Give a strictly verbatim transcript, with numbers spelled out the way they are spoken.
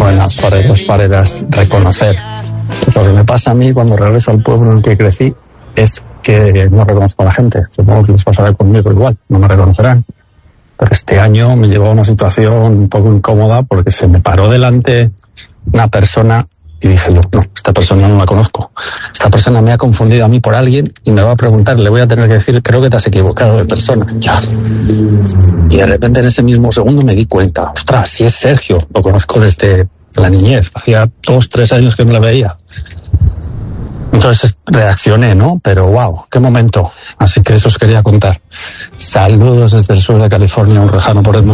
en las paredes, paredes, reconocer. Pues lo que me pasa a mí cuando regreso al pueblo en el que crecí es que no reconozco a la gente. Supongo que les pasará conmigo igual, no me reconocerán. Pero este año me llevó a una situación un poco incómoda porque se me paró delante una persona y dije, no, no, esta persona no la conozco. Esta persona me ha confundido a mí por alguien y me va a preguntar, le voy a tener que decir, creo que te has equivocado de persona. Ya. Y de repente en ese mismo segundo me di cuenta, ostras, si es Sergio, lo conozco desde la niñez, hacía dos, tres años que no le veía. Entonces reaccioné, ¿no? Pero wow, qué momento. Así que eso os quería contar. Saludos desde el sur de California, un rejano por el mundo.